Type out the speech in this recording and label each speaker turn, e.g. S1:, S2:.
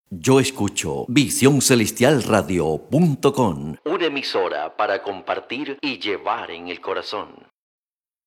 S1: Yo escucho visioncelestialradio.com, una emisora para compartir y llevar en el corazón.